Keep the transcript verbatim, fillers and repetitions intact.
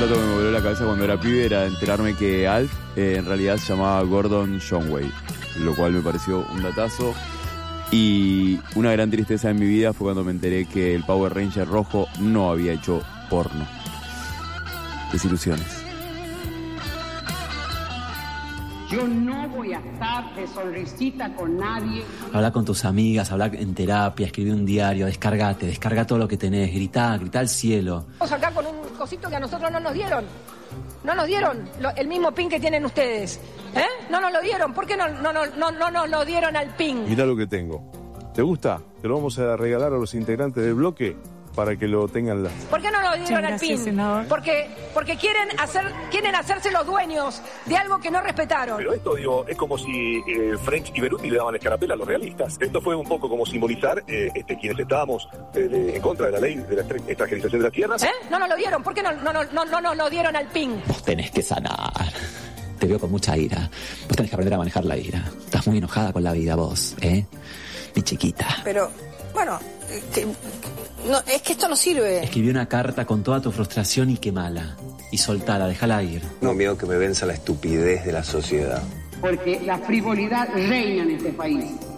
dato que me voló la cabeza cuando era pibe era enterarme que Alf eh, en realidad se llamaba Gordon Shumway, lo cual me pareció un datazo. Y una gran tristeza en mi vida fue cuando me enteré que el Power Ranger rojo no había hecho porno. Desilusiones. Yo no voy a estar de sonrisita con nadie. Habla con tus amigas, habla en terapia, escribí un diario, descargate, descarga todo lo que tenés, gritá, gritá al cielo. Estamos acá con un cosito que a nosotros no nos dieron. No nos dieron lo, el mismo pin que tienen ustedes. ¿Eh? No nos lo dieron. ¿Por qué no no no no no nos lo dieron al pin? Mirá lo que tengo. ¿Te gusta? Te lo vamos a regalar a los integrantes del bloque para que lo tengan. La... ¿Por qué no lo dieron al pin? Senador. Porque porque quieren hacer quieren hacerse los dueños de algo que no respetaron. Pero esto, digo, es como si eh, French y Beruti le daban escarapela a los realistas. Esto fue un poco como simbolizar eh, este, quienes estábamos eh, de, en contra de la ley de la extranjerización de las tierras. ¿Eh? No nos lo dieron. ¿Por qué no no no no no nos lo dieron al pin? Vos tenés que sanar. Te veo con mucha ira. Vos tenés que aprender a manejar la ira. Estás muy enojada con la vida vos, ¿eh? Mi chiquita. Pero, bueno, que, no, es que esto no sirve. Escribí una carta con toda tu frustración y quemala. Y soltala, déjala ir. No miedo que me venza la estupidez de la sociedad. Porque la frivolidad reina en este país.